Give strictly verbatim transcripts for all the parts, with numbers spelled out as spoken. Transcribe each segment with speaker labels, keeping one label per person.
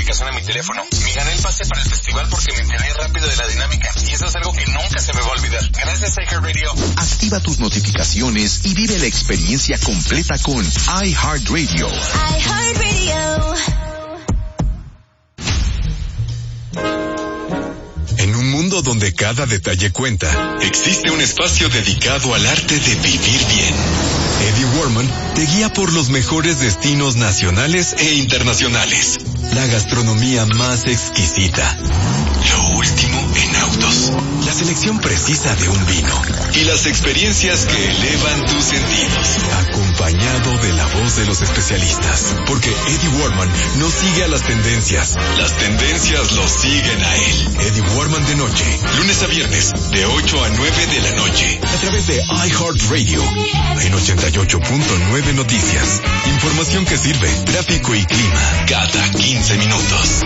Speaker 1: aplicación a mi teléfono. Me gané el pase para el festival porque me enteré rápido de la dinámica y eso es algo que nunca se me va a olvidar. Gracias, iHeartRadio.
Speaker 2: Activa tus notificaciones y vive la experiencia completa con iHeartRadio.
Speaker 3: iHeartRadio.
Speaker 4: En un mundo donde cada detalle cuenta, existe un espacio dedicado al arte de vivir bien. Eddie Warman te guía por los mejores destinos nacionales e internacionales. La gastronomía más exquisita. Lo último en autos. La selección precisa de un vino. Y las experiencias que elevan tus sentidos. Acompañado de la voz de los especialistas. Porque Eddie Warman no sigue a las tendencias. Las tendencias lo siguen a él. Eddie Warman de noche. Lunes a viernes. De ocho a nueve de la noche. A través de iHeartRadio. En ochenta y ocho punto nueve Noticias. Información que sirve. Tráfico y clima. Cada quince minutos.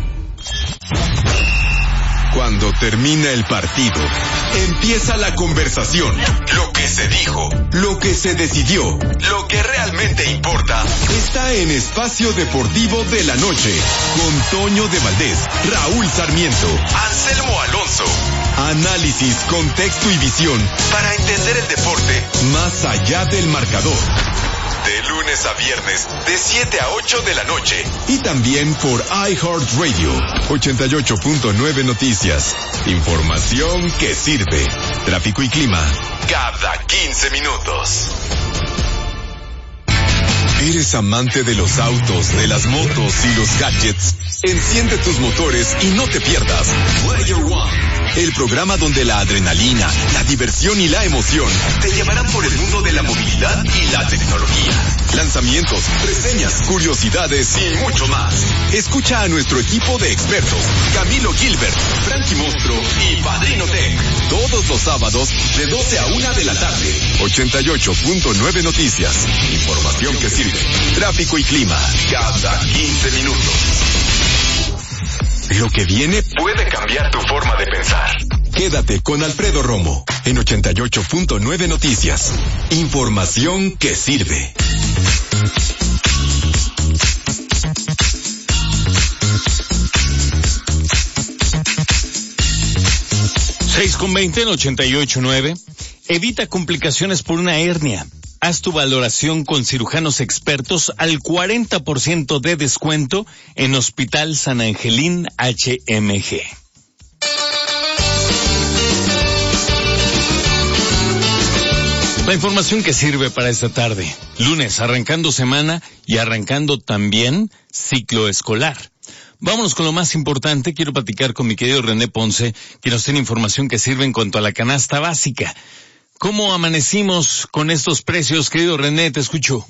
Speaker 4: Cuando termina el partido, empieza la conversación. Lo que se dijo, lo que se decidió, lo que realmente importa, está en Espacio Deportivo de la Noche, con Toño de Valdés, Raúl Sarmiento, Anselmo Alonso. Análisis, contexto y visión para entender el deporte más allá del marcador. De lunes a viernes, de siete a ocho de la noche. Y también por iHeartRadio, ochenta y ocho punto nueve Noticias. Información que sirve. Tráfico y clima, cada quince minutos. ¿Eres amante de los autos, de las motos y los gadgets? Enciende tus motores y no te pierdas Player One, el programa donde la adrenalina, la diversión y la emoción te llevarán por el mundo de la movilidad y la tecnología. Lanzamientos, reseñas, curiosidades y mucho más. Escucha a nuestro equipo de expertos, Camilo Gilbert, Frankie Monstro y Padrino Tech, todos los sábados de doce a una de la tarde. ochenta y ocho punto nueve Noticias. Información que sirve. Tráfico y clima, cada quince minutos. Lo que viene puede cambiar tu forma de pensar. Quédate con Alfredo Romo en ochenta y ocho punto nueve Noticias. Información que sirve.
Speaker 5: seis con veinte en ochenta y ocho punto nueve. Evita complicaciones por una hernia. Haz tu valoración con cirujanos expertos al cuarenta por ciento de descuento en Hospital San Angelín H M G. La información que sirve para esta tarde. Lunes, arrancando semana y arrancando también ciclo escolar. Vámonos con lo más importante. Quiero platicar con mi querido René Ponce, que nos tiene información que sirve en cuanto a la canasta básica. ¿Cómo amanecimos con estos precios, querido René? Te escucho.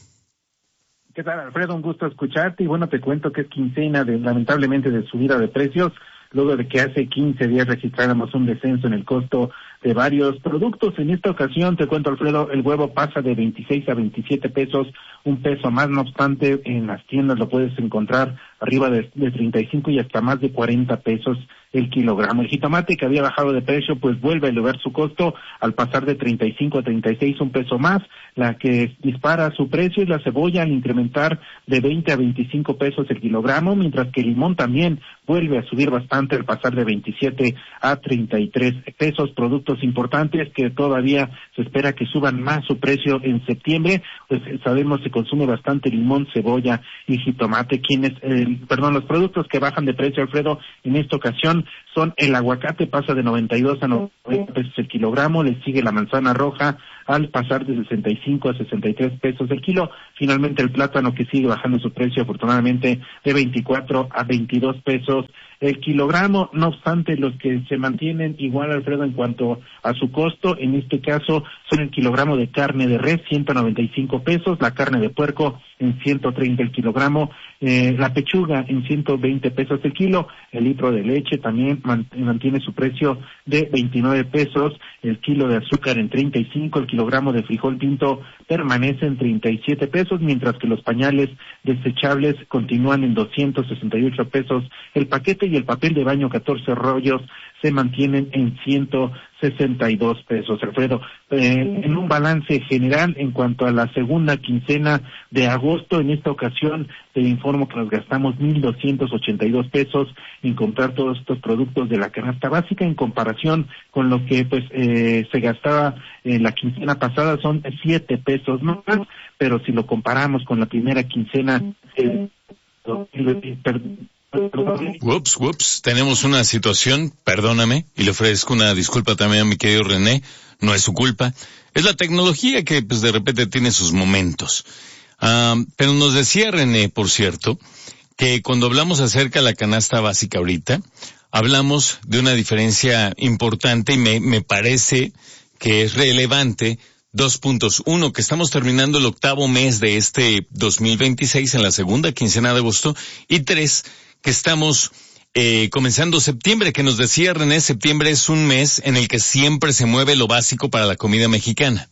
Speaker 6: ¿Qué tal, Alfredo? Un gusto escucharte. Y bueno, te cuento que es quincena, de, lamentablemente, de subida de precios, luego de que hace quince días registráramos un descenso en el costo de varios productos. En esta ocasión, te cuento, Alfredo, el huevo pasa de veintiséis a veintisiete pesos, un peso más. No obstante, en las tiendas lo puedes encontrar arriba de, de treinta y cinco y hasta más de cuarenta pesos el kilogramo. El jitomate, que había bajado de precio, pues vuelve a elevar su costo al pasar de treinta y cinco a treinta y seis, un peso más. La que dispara su precio es la cebolla, al incrementar de veinte a veinticinco pesos el kilogramo, mientras que el limón también vuelve a subir bastante al pasar de veintisiete a treinta y tres pesos. Productos importantes que todavía se espera que suban más su precio en septiembre, pues sabemos se consume bastante limón, cebolla y jitomate. Quienes, eh, perdón, los productos que bajan de precio, Alfredo, en esta ocasión son el aguacate, pasa de noventa y dos a noventa pesos el kilogramo, le sigue la manzana roja al pasar de sesenta y cinco a sesenta y tres pesos el kilo. Finalmente el plátano, que sigue bajando su precio afortunadamente de veinticuatro a veintidós pesos el kilogramo. No obstante, los que se mantienen igual, Alfredo, en cuanto a su costo, en este caso son el kilogramo de carne de res, ciento noventa y cinco pesos, la carne de puerco en ciento treinta el kilogramo, eh, la pechuga en ciento veinte pesos el kilo, el litro de leche también mantiene su precio de veintinueve pesos, el kilo de azúcar en treinta y cinco, el kilogramo de frijol pinto permanece en treinta y siete pesos, mientras que los pañales desechables continúan en doscientos sesenta y ocho pesos el paquete, y el papel de baño catorce rollos se mantienen en ciento sesenta y dos pesos, Alfredo. Eh, en un balance general, en cuanto a la segunda quincena de agosto, en esta ocasión te informo que nos gastamos mil doscientos ochenta y dos pesos en comprar todos estos productos de la canasta básica, en comparación con lo que pues eh, se gastaba en la quincena pasada, son siete pesos más, pero si lo comparamos con la primera quincena eh,
Speaker 5: Ups, ups, tenemos una situación, perdóname, y le ofrezco una disculpa también a mi querido René, no es su culpa, es la tecnología que pues de repente tiene sus momentos. Um, pero nos decía René, por cierto, que cuando hablamos acerca de la canasta básica ahorita, hablamos de una diferencia importante y me, me parece que es relevante. Dos puntos. Uno, que estamos terminando el octavo mes de este dos mil veintiséis en la segunda quincena de agosto. Y tres, que estamos eh, comenzando septiembre, que nos decía René, septiembre es un mes en el que siempre se mueve lo básico para la comida mexicana.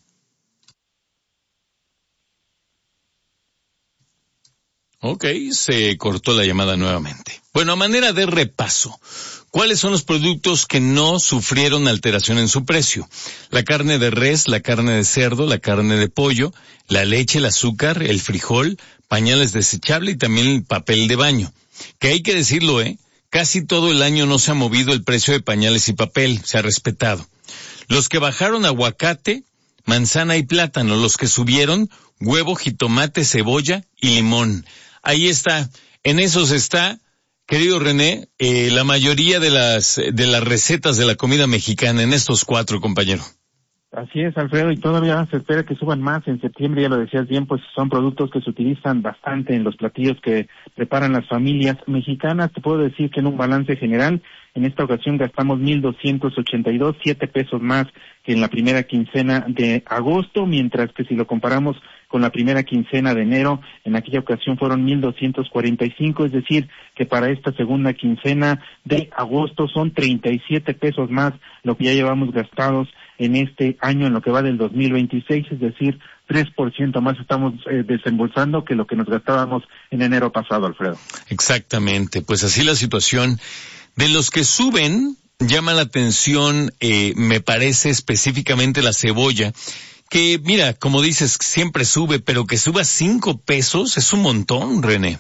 Speaker 5: Ok, se cortó la llamada nuevamente. Bueno, a manera de repaso, ¿cuáles son los productos que no sufrieron alteración en su precio? La carne de res, la carne de cerdo, la carne de pollo, la leche, el azúcar, el frijol, pañales desechables y también el papel de baño. Que hay que decirlo, ¿eh? Casi todo el año no se ha movido el precio de pañales y papel, se ha respetado. Los que bajaron, aguacate, manzana y plátano. Los que subieron, huevo, jitomate, cebolla y limón. Ahí está, en esos está, querido René, eh, la mayoría de las de las recetas de la comida mexicana, en estos cuatro, compañero.
Speaker 6: Así es, Alfredo, y todavía se espera que suban más en septiembre, ya lo decías bien, pues son productos que se utilizan bastante en los platillos que preparan las familias mexicanas. Te puedo decir que en un balance general, en esta ocasión gastamos mil doscientos ochenta y dos, siete pesos más que en la primera quincena de agosto, mientras que si lo comparamos con la primera quincena de enero, en aquella ocasión fueron mil doscientos cuarenta y cinco, es decir, que para esta segunda quincena de agosto son treinta y siete pesos más lo que ya llevamos gastados en este año, en lo que va del dos mil veintiséis, es decir, tres por ciento más estamos eh, desembolsando que lo que nos gastábamos en enero pasado, Alfredo.
Speaker 5: Exactamente, pues así la situación. De los que suben, llama la atención, eh, me parece específicamente la cebolla, que mira, como dices, siempre sube, pero que suba cinco pesos es un montón, René.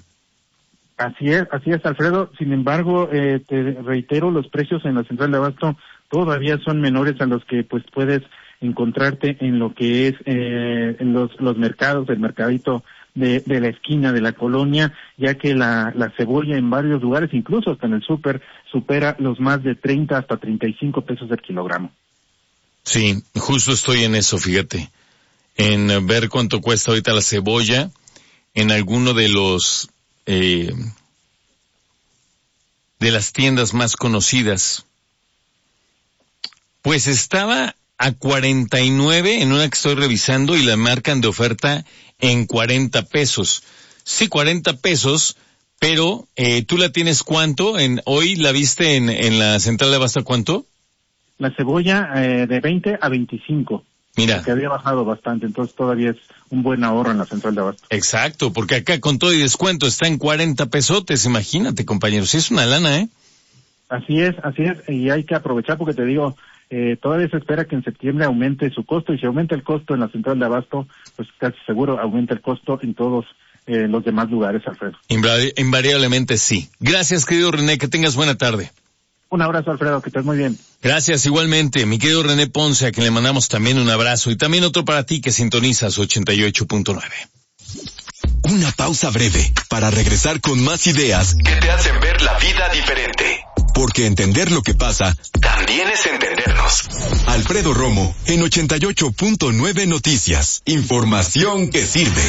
Speaker 6: Así es, así es, Alfredo. Sin embargo, eh, te reitero, los precios en la central de abasto todavía son menores a los que pues puedes encontrarte en lo que es eh, en los, los mercados, el mercadito de, de la esquina de la colonia, ya que la, la cebolla en varios lugares, incluso hasta en el súper, supera los más de treinta hasta treinta y cinco pesos el kilogramo.
Speaker 5: Sí, justo estoy en eso, fíjate, en ver cuánto cuesta ahorita la cebolla en alguno de los eh, de las tiendas más conocidas. Pues estaba a cuarenta y nueve en una que estoy revisando y la marcan de oferta en cuarenta pesos. Sí, cuarenta pesos, pero eh, ¿tú la tienes cuánto? En hoy la viste en, en la central de abasto, ¿cuánto?
Speaker 6: La cebolla eh, de veinte a veinticinco.
Speaker 5: Mira.
Speaker 6: Que había bajado bastante, entonces todavía es un buen ahorro en la central de abasto.
Speaker 5: Exacto, porque acá con todo y descuento está en cuarenta pesotes, imagínate, compañeros, es una lana, ¿eh?
Speaker 6: Así es, así es, y hay que aprovechar porque te digo, eh, todavía se espera que en septiembre aumente su costo, y si aumenta el costo en la central de abasto, pues casi seguro aumenta el costo en todos eh, los demás lugares, Alfredo.
Speaker 5: Invari- invariablemente sí. Gracias, querido René, que tengas buena tarde.
Speaker 6: Un abrazo, Alfredo, que estés muy bien.
Speaker 5: Gracias, igualmente, mi querido René Ponce, a quien le mandamos también un abrazo, y también otro para ti que sintonizas ochenta y ocho punto nueve.
Speaker 4: Una pausa breve para regresar con más ideas que te hacen ver la vida diferente. Porque entender lo que pasa también es entendernos. Alfredo Romo en ochenta y ocho punto nueve Noticias. Información que sirve.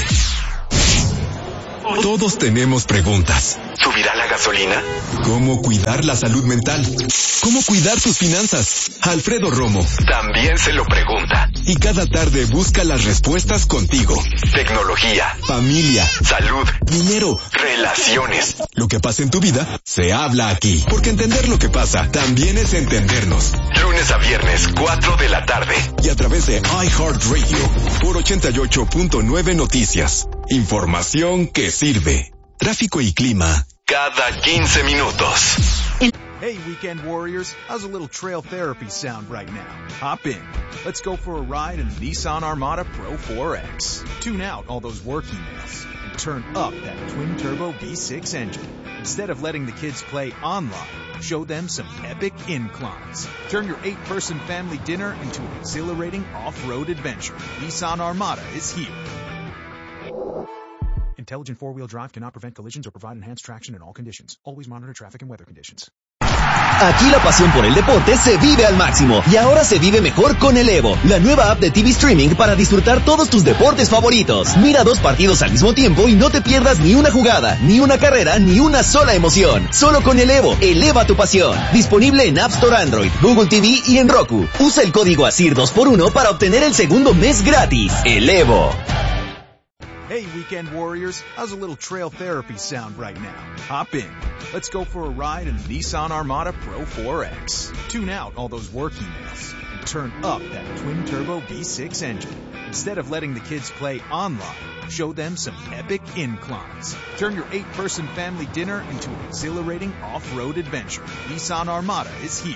Speaker 4: Todos tenemos preguntas. ¿Subirá la gasolina? ¿Cómo cuidar la salud mental? ¿Cómo cuidar tus finanzas? Alfredo Romo también se lo pregunta. Y cada tarde busca las respuestas contigo. Tecnología, familia, salud, dinero, relaciones. Lo que pasa en tu vida se habla aquí. Porque entender lo que pasa también es entendernos. Lunes a viernes, cuatro de la tarde. Y a través de iHeartRadio por ochenta y ocho punto nueve Noticias. Información que sirve. Tráfico y clima cada quince minutos.
Speaker 7: Hey, weekend warriors, how's a little trail therapy sound right now? Hop in. Let's go for a ride in the Nissan Armada Pro four X. Tune out all those work emails and turn up that twin-turbo V six engine. Instead of letting the kids play online, show them some epic inclines. Turn your eight-person family dinner into an exhilarating off-road adventure. Nissan Armada is here. Intelligent four-wheel drive cannot prevent collisions or provide enhanced traction in all conditions. Always monitor traffic and weather conditions.
Speaker 8: Aquí la pasión por el deporte se vive al máximo y ahora se vive mejor con el Evo, la nueva app de T V Streaming para disfrutar todos tus deportes favoritos. Mira dos partidos al mismo tiempo y no te pierdas ni una jugada, ni una carrera, ni una sola emoción. Solo con el Evo, eleva tu pasión. Disponible en App Store Android, Google T V y en Roku. Usa el código A S I R dos por uno para obtener el segundo mes gratis. El Evo.
Speaker 7: Hey, weekend warriors, how's a little trail therapy sound right now? Hop in. Let's go for a ride in the Nissan Armada Pro four X. Tune out all those work emails and turn up that twin-turbo V six engine. Instead of letting the kids play online, show them some epic inclines. Turn your eight-person family dinner into an exhilarating off-road adventure. Nissan Armada is here.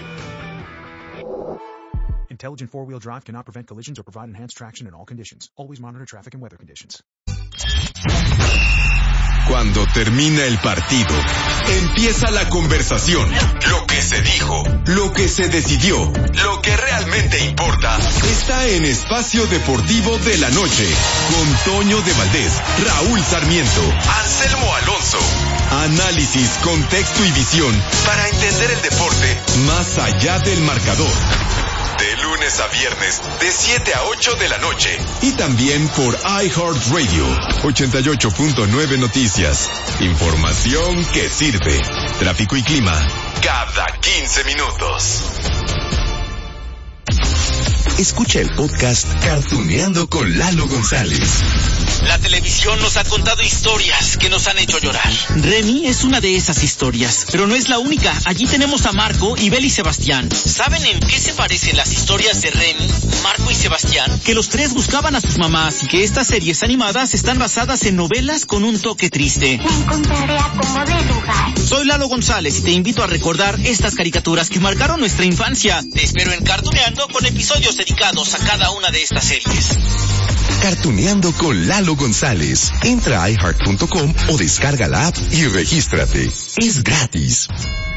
Speaker 7: Intelligent four-wheel drive cannot prevent collisions or provide enhanced traction in all conditions. Always monitor traffic and weather conditions.
Speaker 4: Cuando termina el partido, empieza la conversación. Lo que se dijo, lo que se decidió, lo que realmente importa, está en Espacio Deportivo de la Noche, con Toño de Valdés, Raúl Sarmiento, Anselmo Alonso. Análisis, contexto y visión para entender el deporte más allá del marcador. De lunes a viernes, de siete a ocho de la noche. Y también por iHeartRadio, ochenta y ocho punto nueve Noticias. Información que sirve. Tráfico y clima, cada quince minutos.
Speaker 2: Escucha el podcast Cartuneando con Lalo González.
Speaker 9: La televisión nos ha contado historias que nos han hecho llorar. Remy es una de esas historias, pero no es la única. Allí tenemos a Marco, Ibel y Sebastián. ¿Saben en qué se parecen las historias de Remy, Marco y Sebastián? Que los tres buscaban a sus mamás y que estas series animadas están basadas en novelas con un toque triste.
Speaker 3: Me encontraré a como de lugar.
Speaker 9: Soy Lalo González y te invito a recordar estas caricaturas que marcaron nuestra infancia. Te espero en Cartuneando con episodios dedicados a cada una de estas series.
Speaker 2: Cartuneando con Lalo González. Entra a i heart punto com o descarga la app y regístrate. Es gratis.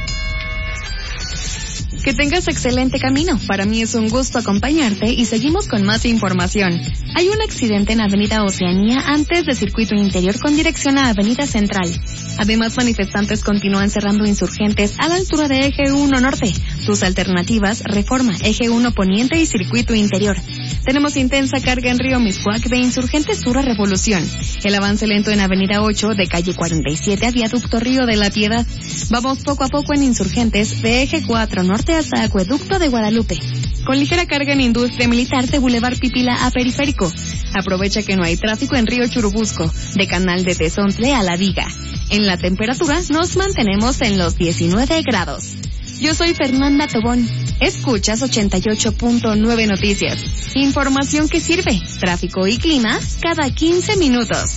Speaker 10: Que tengas excelente camino. Para mí es un gusto acompañarte y seguimos con más información. Hay un accidente en Avenida Oceanía antes de Circuito Interior con dirección a Avenida Central. Además, manifestantes continúan cerrando Insurgentes a la altura de Eje uno Norte. Sus alternativas, Reforma, Eje uno Poniente y Circuito Interior. Tenemos intensa carga en Río Miscuac de Insurgentes Sur a Revolución. El avance lento en Avenida ocho de calle cuarenta y siete a Viaducto Río de la Piedad. Vamos poco a poco en Insurgentes de Eje cuatro Norte hasta Acueducto de Guadalupe. Con ligera carga en Industria Militar de Boulevard Pipila a Periférico. Aprovecha que no hay tráfico en Río Churubusco, de Canal de Tezontle a La Viga. En la temperatura nos mantenemos en los diecinueve grados. Yo soy Fernanda Tobón. Escuchas ochenta y ocho punto nueve Noticias. Información que sirve. Tráfico y clima cada quince minutos.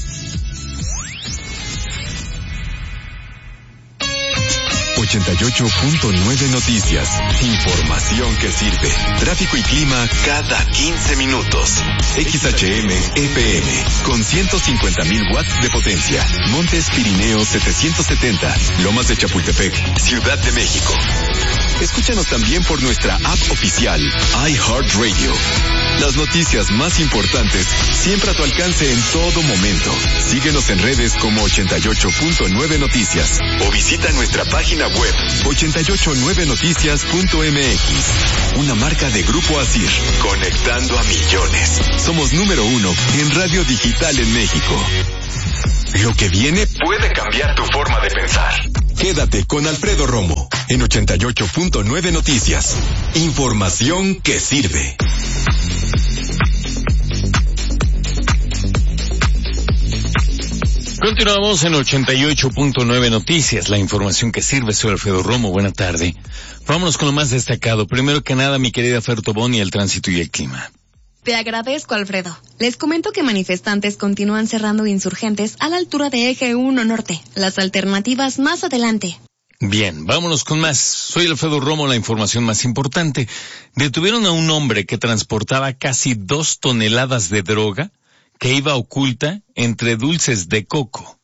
Speaker 4: ochenta y ocho punto nueve Noticias. Información que sirve. Tráfico y clima cada quince minutos. X H M E P M con ciento cincuenta mil watts de potencia. Montes Pirineos setecientos setenta. Lomas de Chapultepec, Ciudad de México. Escúchanos también por nuestra app oficial, iHeartRadio. Las noticias más importantes siempre a tu alcance en todo momento. Síguenos en redes como ochenta y ocho punto nueve Noticias o visita nuestra página web ochenta y ocho nueve noticias punto m x. Una marca de Grupo A S I R, conectando a millones. Somos número uno en radio digital en México. Lo que viene puede cambiar tu forma de pensar. Quédate con Alfredo Romo en ochenta y ocho punto nueve Noticias. Información que sirve.
Speaker 5: Continuamos en ochenta y ocho punto nueve Noticias, la información que sirve. Soy Alfredo Romo, buena tarde. Vámonos con lo más destacado. Primero que nada, mi querida Fer Tobón, y el tránsito y el clima.
Speaker 10: Te agradezco, Alfredo. Les comento que manifestantes continúan cerrando Insurgentes a la altura de Eje uno Norte. Las alternativas más adelante.
Speaker 5: Bien, vámonos con más. Soy Alfredo Romo, la información más importante. Detuvieron a un hombre que transportaba casi dos toneladas de droga que iba oculta entre dulces de coco.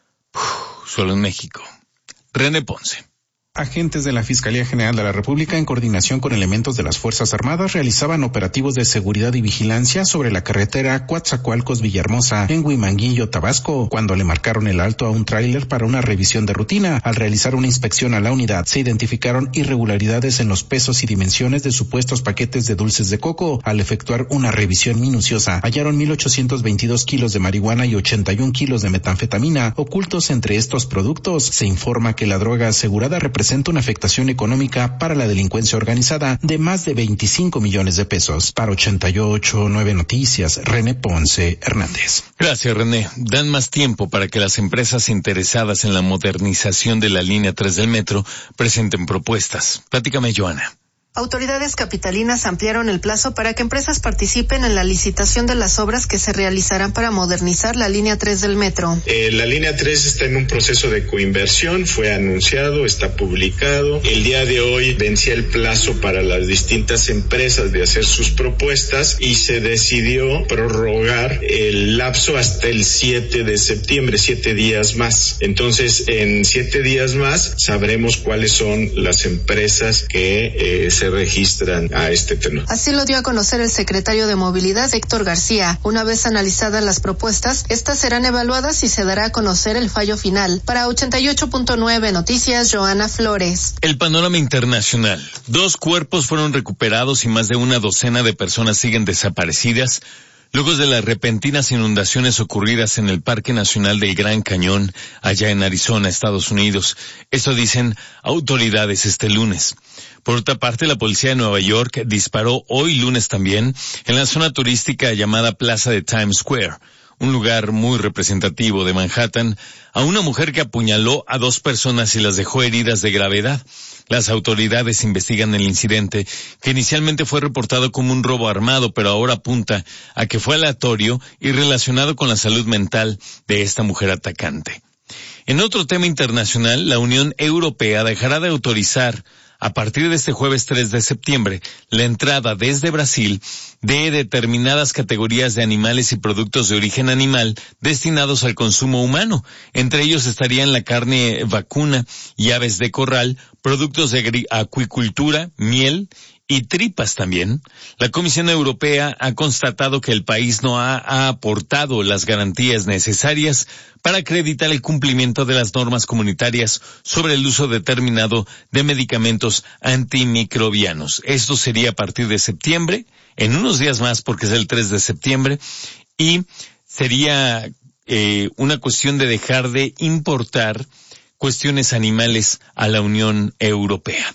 Speaker 5: Uf, solo en México. René Ponce.
Speaker 11: Agentes de la Fiscalía General de la República, en coordinación con elementos de las Fuerzas Armadas, realizaban operativos de seguridad y vigilancia sobre la carretera Coatzacoalcos-Villahermosa, en Huimanguillo, Tabasco, cuando le marcaron el alto a un tráiler para una revisión de rutina. Al realizar una inspección a la unidad, se identificaron irregularidades en los pesos y dimensiones de supuestos paquetes de dulces de coco. Al efectuar una revisión minuciosa, hallaron mil ochocientos veintidós kilos de marihuana y ochenta y un kilos de metanfetamina ocultos entre estos productos. Se informa que la droga asegurada representa presenta una afectación económica para la delincuencia organizada de más de veinticinco millones de pesos. Para ochenta y ocho punto nueve Noticias, René Ponce Hernández.
Speaker 5: Gracias, René. Dan más tiempo para que las empresas interesadas en la modernización de la línea tres del metro presenten propuestas. Platícame, Joana.
Speaker 12: Autoridades capitalinas ampliaron el plazo para que empresas participen en la licitación de las obras que se realizarán para modernizar la línea tres del metro.
Speaker 13: Eh, la línea tres está en un proceso de coinversión, fue anunciado, está publicado. El día de hoy vencía el plazo para las distintas empresas de hacer sus propuestas y se decidió prorrogar el lapso hasta el siete de septiembre, siete días más. Entonces, en siete días más sabremos cuáles son las empresas que eh, se registran a este tenor.
Speaker 12: Así lo dio a conocer el secretario de Movilidad, Héctor García. Una vez analizadas las propuestas, estas serán evaluadas y se dará a conocer el fallo final. Para ochenta y ocho punto nueve Noticias, Joana Flores.
Speaker 5: El panorama internacional. Dos cuerpos fueron recuperados y más de una docena de personas siguen desaparecidas luego de las repentinas inundaciones ocurridas en el Parque Nacional del Gran Cañón, allá en Arizona, Estados Unidos. Esto dicen autoridades este lunes. Por otra parte, la policía de Nueva York disparó hoy lunes también en la zona turística llamada Plaza de Times Square, un lugar muy representativo de Manhattan, a una mujer que apuñaló a dos personas y las dejó heridas de gravedad. Las autoridades investigan el incidente, que inicialmente fue reportado como un robo armado, pero ahora apunta a que fue aleatorio y relacionado con la salud mental de esta mujer atacante. En otro tema internacional, la Unión Europea dejará de autorizar a partir de este jueves tres de septiembre, la entrada desde Brasil de determinadas categorías de animales y productos de origen animal destinados al consumo humano. Entre ellos estarían la carne vacuna y aves de corral, productos de acuicultura, miel y tripas también. La Comisión Europea ha constatado que el país no ha, ha aportado las garantías necesarias para acreditar el cumplimiento de las normas comunitarias sobre el uso determinado de medicamentos antimicrobianos. Esto sería a partir de septiembre, en unos días más porque es el tres de septiembre, y sería eh, una cuestión de dejar de importar cuestiones animales a la Unión Europea.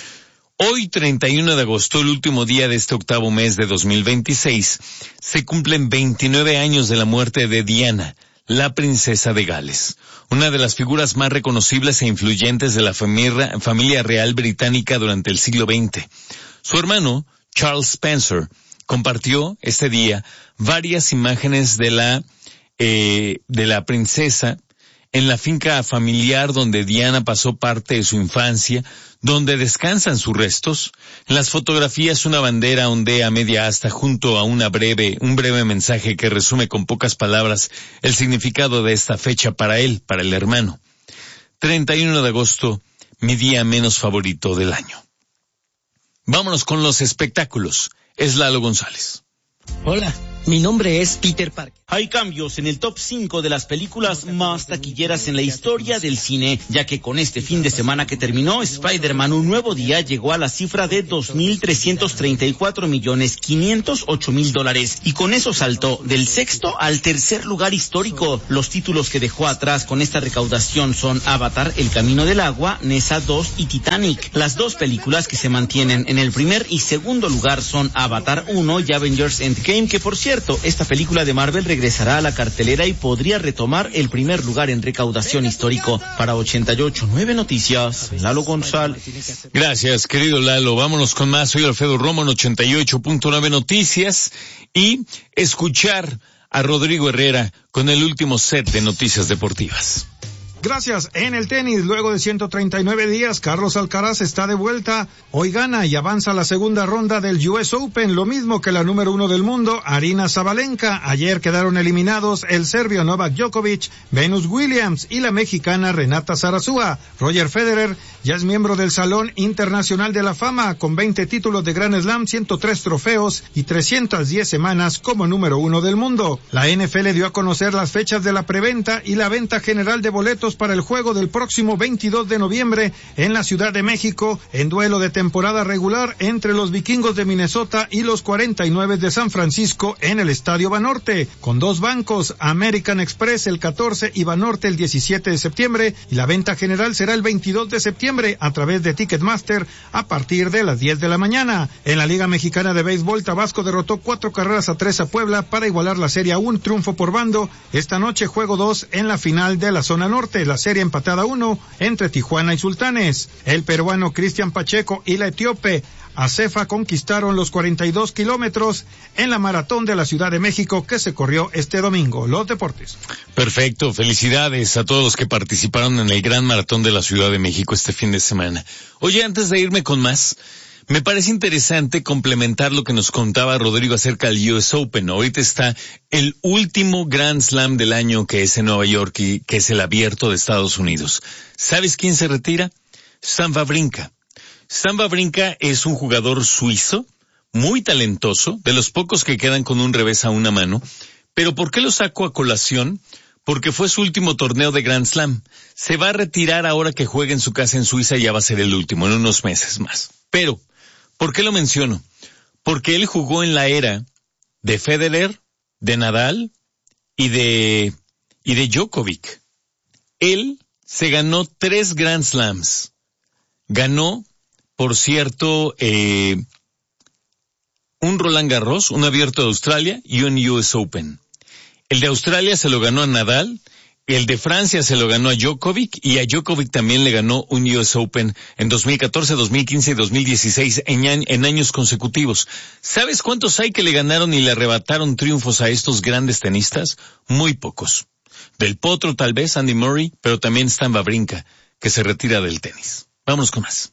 Speaker 5: Hoy, treinta y uno de agosto, el último día de este octavo mes de dos mil veintiséis, se cumplen veintinueve años de la muerte de Diana, la princesa de Gales, una de las figuras más reconocibles e influyentes de la familia, familia real británica durante el siglo veinte. Su hermano, Charles Spencer, compartió este día varias imágenes de la, eh, de la princesa en la finca familiar donde Diana pasó parte de su infancia, donde descansan sus restos. En las fotografías una bandera ondea a media asta junto a una breve, un breve mensaje que resume con pocas palabras el significado de esta fecha para él, para el hermano. treinta y uno de agosto, mi día menos favorito del año. Vámonos con los espectáculos. Es Lalo González.
Speaker 14: Hola, mi nombre es Peter Parker.
Speaker 9: Hay cambios en el top cinco de las películas más taquilleras en la historia del cine, ya que con este fin de semana que terminó, Spider-Man Un Nuevo Día llegó a la cifra de dos mil trescientos treinta y cuatro millones quinientos ocho mil dólares, y con eso saltó del sexto al tercer lugar histórico. Los títulos que dejó atrás con esta recaudación son Avatar, El Camino del Agua, Nessa dos y Titanic. Las dos películas que se mantienen en el primer y segundo lugar son Avatar uno y Avengers Endgame, que por cierto, esta película de Marvel regresará a la cartelera y podría retomar el primer lugar en recaudación histórico. Para ochenta y ocho punto nueve Noticias, Lalo González.
Speaker 5: Gracias, querido Lalo. Vámonos con más. Soy Alfredo Romo en ochenta y ocho punto nueve Noticias y escuchar a Rodrigo Herrera con el último set de noticias deportivas.
Speaker 15: Gracias. En el tenis, luego de ciento treinta y nueve días, Carlos Alcaraz está de vuelta. Hoy gana y avanza a la segunda ronda del U S Open, lo mismo que la número uno del mundo, Aryna Sabalenka. Ayer quedaron eliminados el serbio Novak Djokovic, Venus Williams y la mexicana Renata Zarazúa. Roger Federer ya es miembro del Salón Internacional de la Fama, con veinte títulos de Grand Slam, ciento tres trofeos y trescientas diez semanas como número uno del mundo. La N F L dio a conocer las fechas de la preventa y la venta general de boletos para el juego del próximo veintidós de noviembre en la Ciudad de México, en duelo de temporada regular entre los Vikingos de Minnesota y los cuarenta y nueve de San Francisco en el Estadio Banorte, con dos bancos, American Express el catorce y Banorte el diecisiete de septiembre, y la venta general será el veintidós de septiembre a través de Ticketmaster a partir de las diez de la mañana. En la Liga Mexicana de Béisbol, Tabasco derrotó cuatro carreras a tres a Puebla para igualar la serie a un triunfo por bando. Esta noche juego dos en la final de la zona norte, la serie empatada a uno entre Tijuana y Sultanes. El peruano Cristian Pacheco y la etíope Acefa conquistaron los cuarenta y dos kilómetros en la maratón de la Ciudad de México que se corrió este domingo. Los deportes.
Speaker 5: Perfecto, felicidades a todos los que participaron en el gran maratón de la Ciudad de México este fin de semana. Oye, antes de irme con más, me parece interesante complementar lo que nos contaba Rodrigo acerca del U S Open. Ahorita está el último Grand Slam del año, que es en Nueva York y que es el Abierto de Estados Unidos. ¿Sabes quién se retira? Stan Wawrinka. Stan Wawrinka es un jugador suizo, muy talentoso, de los pocos que quedan con un revés a una mano. Pero ¿por qué lo saco a colación? Porque fue su último torneo de Grand Slam. Se va a retirar ahora que juega en su casa en Suiza y ya va a ser el último, en unos meses más. Pero, ¿por qué lo menciono? Porque él jugó en la era de Federer, de Nadal y de, y de Djokovic. Él se ganó tres Grand Slams. Ganó, por cierto, eh, un Roland Garros, un Abierto de Australia y un U S Open. El de Australia se lo ganó a Nadal, el de Francia se lo ganó a Djokovic, y a Djokovic también le ganó un U S Open en dos mil catorce, dos mil quince y dos mil dieciséis en, en años consecutivos. ¿Sabes cuántos hay que le ganaron y le arrebataron triunfos a estos grandes tenistas? Muy pocos. Del Potro tal vez, Andy Murray, pero también Stan Wawrinka, que se retira del tenis. Vámonos con más.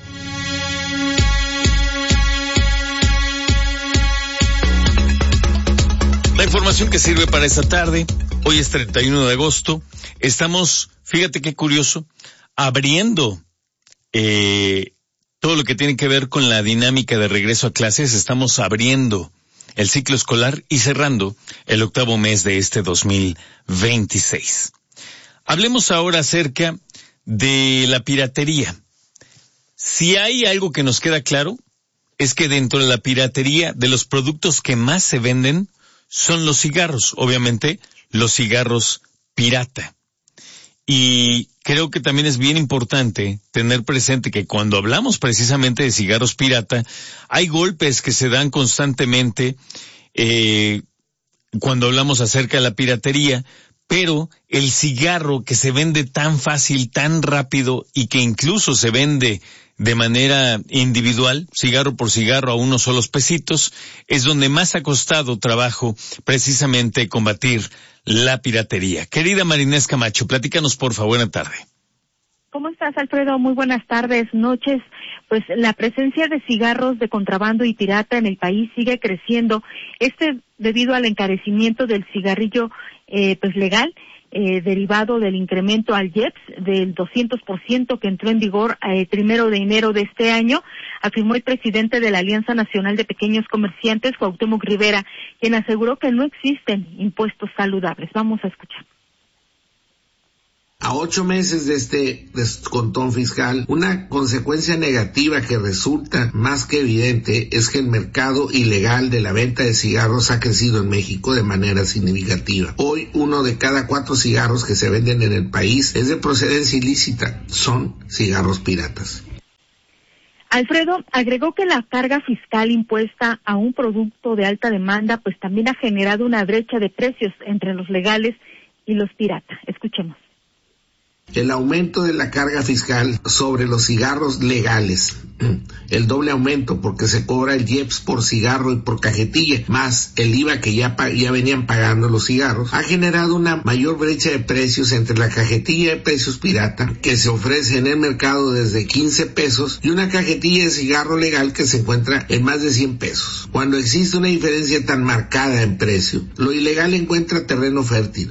Speaker 5: La información que sirve para esta tarde, hoy es treinta y uno de agosto, estamos, fíjate qué curioso, abriendo eh, todo lo que tiene que ver con la dinámica de regreso a clases, estamos abriendo el ciclo escolar y cerrando el octavo mes de este dos mil veintiséis. Hablemos ahora acerca de la piratería. Si hay algo que nos queda claro, es que dentro de la piratería, de los productos que más se venden, son los cigarros, obviamente los cigarros pirata. Y creo que también es bien importante tener presente que cuando hablamos precisamente de cigarros pirata, hay golpes que se dan constantemente eh, cuando hablamos acerca de la piratería, pero el cigarro que se vende tan fácil, tan rápido y que incluso se vende de manera individual, cigarro por cigarro a unos solos pesitos, es donde más ha costado trabajo precisamente combatir la piratería. Querida Marinés Camacho, platícanos por favor, buena tarde.
Speaker 16: ¿Cómo estás, Alfredo? Muy buenas tardes, noches. Pues la presencia de cigarros de contrabando y pirata en el país sigue creciendo, este debido al encarecimiento del cigarrillo eh, pues legal, Eh, derivado del incremento al I E P S del doscientos por ciento que entró en vigor el eh, primero de enero de este año, afirmó el presidente de la Alianza Nacional de Pequeños Comerciantes, Cuauhtémoc Rivera, quien aseguró que no existen impuestos saludables. Vamos a escuchar.
Speaker 17: A ocho meses de este descontón fiscal, una consecuencia negativa que resulta más que evidente es que el mercado ilegal de la venta de cigarros ha crecido en México de manera significativa. Hoy, uno de cada cuatro cigarros que se venden en el país es de procedencia ilícita. Son cigarros piratas.
Speaker 16: Alfredo agregó que la carga fiscal impuesta a un producto de alta demanda pues también ha generado una brecha de precios entre los legales y los piratas. Escuchemos.
Speaker 17: El aumento de la carga fiscal sobre los cigarros legales, el doble aumento porque se cobra el I E P S por cigarro y por cajetilla, más el I V A que ya, ya venían pagando los cigarros, ha generado una mayor brecha de precios entre la cajetilla de precios pirata que se ofrece en el mercado desde quince pesos y una cajetilla de cigarro legal que se encuentra en más de cien pesos. Cuando existe una diferencia tan marcada en precio, lo ilegal encuentra terreno fértil.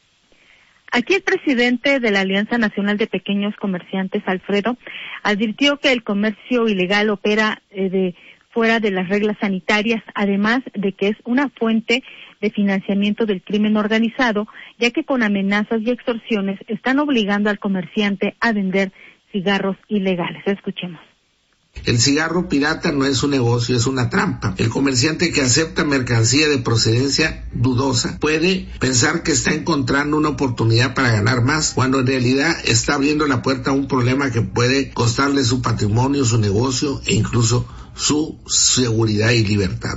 Speaker 16: Aquí el presidente de la Alianza Nacional de Pequeños Comerciantes, Alfredo, advirtió que el comercio ilegal opera eh, de fuera de las reglas sanitarias, además de que es una fuente de financiamiento del crimen organizado, ya que con amenazas y extorsiones están obligando al comerciante a vender cigarros ilegales. Escuchemos.
Speaker 17: El cigarro pirata no es un negocio, es una trampa. El comerciante que acepta mercancía de procedencia dudosa puede pensar que está encontrando una oportunidad para ganar más, cuando en realidad está abriendo la puerta a un problema que puede costarle su patrimonio, su negocio e incluso su seguridad y libertad.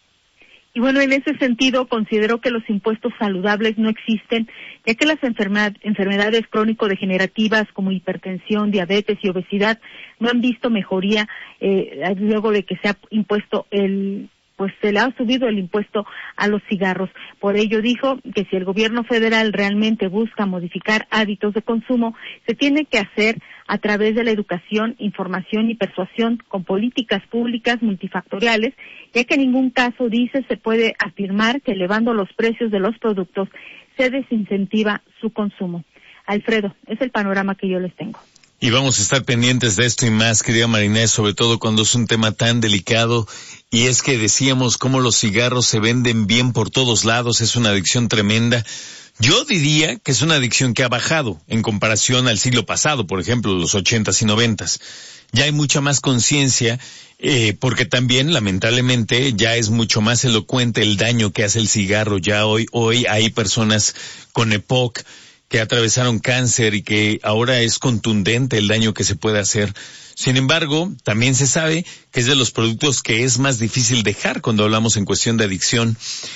Speaker 16: Y bueno, en ese sentido, considero que los impuestos saludables no existen, ya que las enfermedad, enfermedades crónico-degenerativas como hipertensión, diabetes y obesidad no han visto mejoría eh, luego de que se ha impuesto el, pues se le ha subido el impuesto a los cigarros. Por ello dijo que si el gobierno federal realmente busca modificar hábitos de consumo, se tiene que hacer a través de la educación, información y persuasión con políticas públicas multifactoriales, ya que en ningún caso, dice, se puede afirmar que elevando los precios de los productos se desincentiva su consumo. Alfredo, es el panorama que yo les tengo.
Speaker 5: Y vamos a estar pendientes de esto y más, querida Marinés, sobre todo cuando es un tema tan delicado, y es que decíamos cómo los cigarros se venden bien por todos lados, es una adicción tremenda. Yo diría que es una adicción que ha bajado en comparación al siglo pasado, por ejemplo, los ochentas y noventas. Ya hay mucha más conciencia, eh, porque también, lamentablemente, ya es mucho más elocuente el daño que hace el cigarro. Ya hoy, hoy hay personas con E P O C que atravesaron cáncer y que ahora es contundente el daño que se puede hacer. Sin embargo, también se sabe que es de los productos que es más difícil dejar cuando hablamos en cuestión de adicción.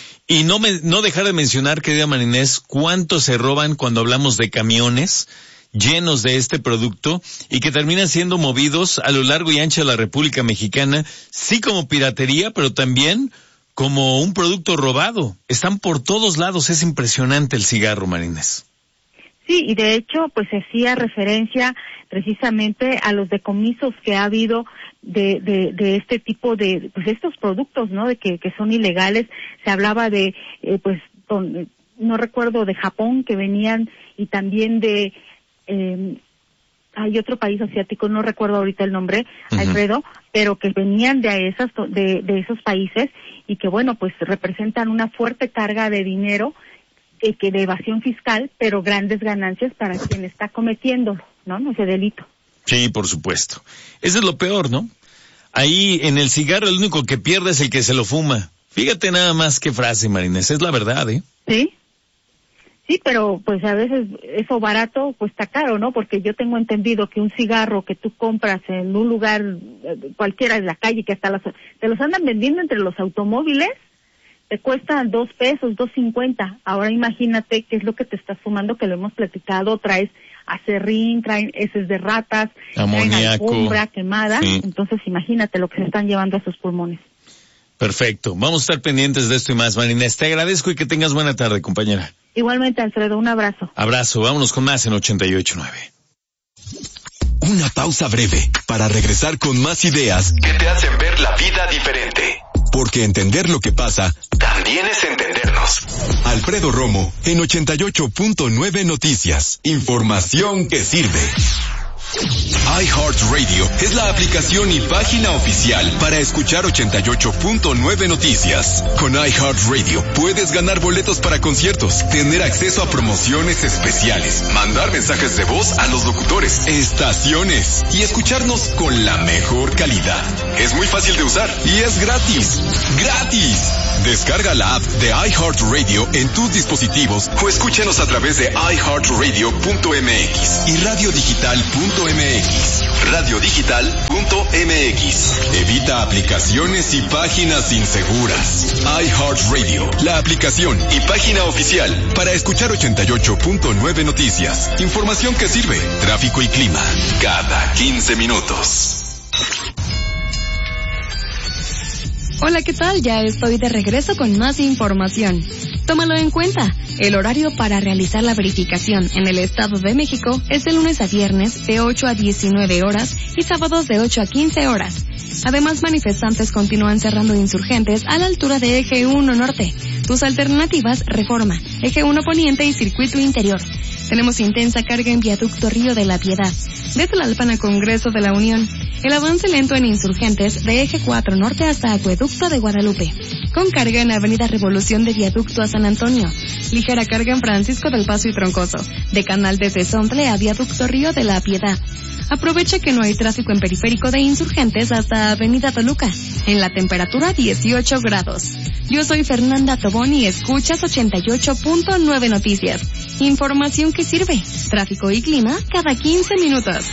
Speaker 5: Y no me, no dejar de mencionar, querida Marinés, cuánto se roban cuando hablamos de camiones llenos de este producto y que terminan siendo movidos a lo largo y ancho de la República Mexicana, sí como piratería, pero también como un producto robado. Están por todos lados, es impresionante el cigarro, Marinés.
Speaker 16: Sí, y de hecho, pues se hacía referencia precisamente a los decomisos que ha habido de, de, de este tipo de, pues estos productos, ¿no? De que, que son ilegales. Se hablaba de, eh, pues, con, no recuerdo, de Japón, que venían, y también de, eh, hay otro país asiático, no recuerdo ahorita el nombre, uh-huh. Alfredo, pero que venían de esas, de, de esos países y que, bueno, pues representan una fuerte carga de dinero, eh, que de evasión fiscal, pero grandes ganancias para quien está cometiendo, ¿no? Ese delito.
Speaker 5: Sí, por supuesto. Eso es lo peor, ¿no? Ahí en el cigarro el único que pierde es el que se lo fuma. Fíjate nada más qué frase, Marinés, es la verdad, ¿eh?
Speaker 16: Sí. Sí, pero pues a veces eso barato cuesta caro, ¿no? Porque yo tengo entendido que un cigarro que tú compras en un lugar cualquiera de la calle, que hasta las, te los andan vendiendo entre los automóviles, te cuestan dos pesos, dos cincuenta. Ahora imagínate qué es lo que te estás fumando, que lo hemos platicado, traes acerrín, traen heces de ratas,
Speaker 5: amoníaco,
Speaker 16: traen alfombra quemada,
Speaker 5: sí.
Speaker 16: Entonces imagínate lo que se están llevando a sus pulmones.
Speaker 5: Perfecto, vamos a estar pendientes de esto y más, Marinés. Te agradezco y que tengas buena tarde, compañera.
Speaker 16: Igualmente, Alfredo, un abrazo.
Speaker 5: Abrazo, vámonos con más en ochenta y ocho punto nueve.
Speaker 4: Una pausa breve para regresar con más ideas que te hacen ver la vida diferente. Porque entender lo que pasa también es entendernos. Alfredo Romo en ochenta y ocho punto nueve Noticias. Información que sirve. iHeartRadio es la aplicación y página oficial para escuchar ochenta y ocho punto nueve Noticias. Con iHeartRadio puedes ganar boletos para conciertos, tener acceso a promociones especiales, mandar mensajes de voz a los locutores, estaciones y escucharnos con la mejor calidad. Es muy fácil de usar y es gratis. ¡Gratis! Descarga la app de iHeartRadio en tus dispositivos o escúchanos a través de i heart radio punto m x y radio digital punto m x. radio digital punto m x. Evita aplicaciones y páginas inseguras. iHeartRadio, la aplicación y página oficial para escuchar ochenta y ocho punto nueve Noticias. Información que sirve. Tráfico y clima cada quince minutos.
Speaker 10: Hola, ¿qué tal? Ya estoy de regreso con más información. Tómalo en cuenta. El horario para realizar la verificación en el Estado de México es de lunes a viernes de ocho a diecinueve horas y sábados de ocho a quince horas. Además, manifestantes continúan cerrando Insurgentes a la altura de Eje uno Norte. Tus alternativas: Reforma, Eje uno Poniente y Circuito Interior. Tenemos intensa carga en Viaducto Río de la Piedad, de Tlalpan a Congreso de la Unión. El avance lento en Insurgentes de Eje cuatro Norte hasta Acueducto de Guadalupe. Con carga en Avenida Revolución de Viaducto a San Antonio. Ligera carga en Francisco del Paso y Troncoso. De Canal de Tezontle a Viaducto Río de la Piedad. Aprovecha que no hay tráfico en Periférico de Insurgentes hasta Avenida Toluca. En la temperatura dieciocho grados. Yo soy Fernanda Tobón y escuchas ochenta y ocho punto nueve Noticias. Información que sirve. Tráfico y clima cada quince minutos.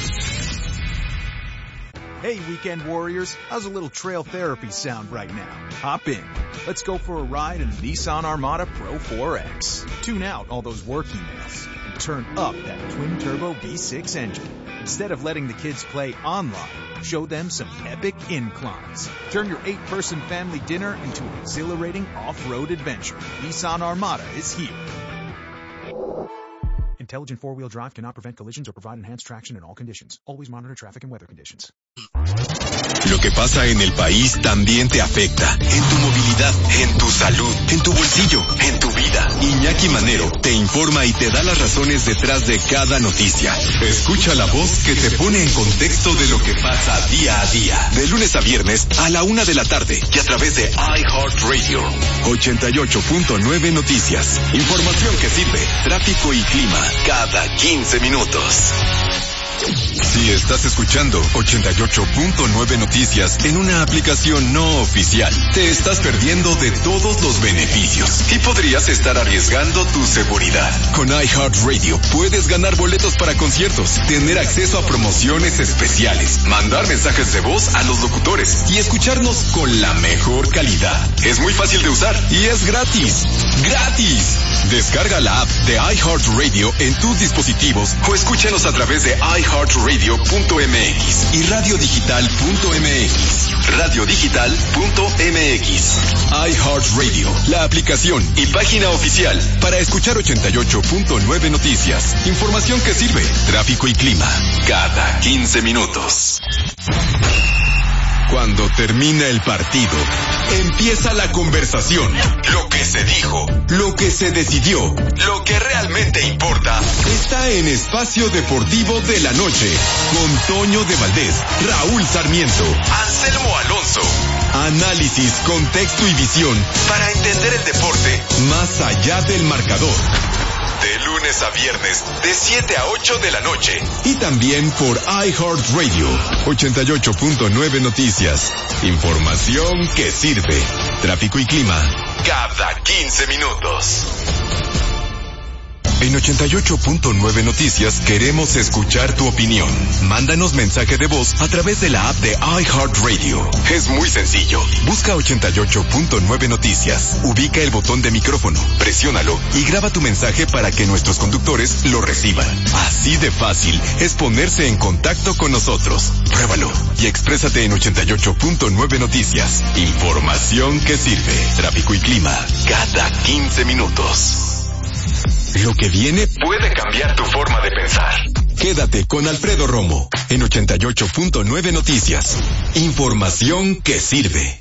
Speaker 7: Hey, Weekend Warriors, how's a little trail therapy sound right now? Hop in. Let's go for a ride in the Nissan Armada Pro four X. Tune out all those work emails and turn up that twin-turbo V six engine. Instead of letting the kids play online, show them some epic inclines. Turn your eight-person family dinner into an exhilarating off-road adventure. Nissan Armada is here. Intelligent four-wheel drive cannot prevent collisions or provide enhanced traction in all conditions. Always monitor traffic and weather conditions.
Speaker 4: Lo que pasa en el país también te afecta. En tu movilidad, en tu salud, en tu bolsillo, en tu vida. Iñaki Manero te informa y te da las razones detrás de cada noticia. Escucha la voz que te pone en contexto de lo que pasa día a día. De lunes a viernes a la una de la tarde y a través de iHeartRadio. ochenta y ocho punto nueve Noticias. Información que sirve. Tráfico y clima cada quince minutos. Si estás escuchando ochenta y ocho punto nueve Noticias en una aplicación no oficial, te estás perdiendo de todos los beneficios y podrías estar arriesgando tu seguridad. Con iHeartRadio puedes ganar boletos para conciertos, tener acceso a promociones especiales, mandar mensajes de voz a los locutores y escucharnos con la mejor calidad. Es muy fácil de usar y es gratis. ¡Gratis! Descarga la app de iHeartRadio en tus dispositivos o escúchanos a través de iHeartRadio punto m x y radio digital punto m x. radio digital punto m x. iHeartRadio, la aplicación y página oficial para escuchar ochenta y ocho punto nueve Noticias. Información que sirve. Tráfico y clima cada quince minutos. Cuando termina el partido, empieza la conversación. Lo que se dijo, lo que se decidió, lo que realmente importa, está en Espacio Deportivo de la Noche, con Toño de Valdés, Raúl Sarmiento, Anselmo Alonso. Análisis, contexto y visión para entender el deporte más allá del marcador. De lunes a viernes, de siete a ocho de la noche. Y también por iHeartRadio, ochenta y ocho punto nueve Noticias. Información que sirve. Tráfico y clima cada quince minutos. En ochenta y ocho punto nueve Noticias queremos escuchar tu opinión. Mándanos mensaje de voz a través de la app de iHeartRadio. Es muy sencillo. Busca ochenta y ocho punto nueve Noticias. Ubica el botón de micrófono, presiónalo y graba tu mensaje para que nuestros conductores lo reciban. Así de fácil es ponerse en contacto con nosotros. Pruébalo y exprésate en ochenta y ocho punto nueve Noticias. Información que sirve. Tráfico y clima cada quince minutos. Lo que viene puede cambiar tu forma de pensar. Quédate con Alfredo Romo en ochenta y ocho punto nueve Noticias. Información que sirve.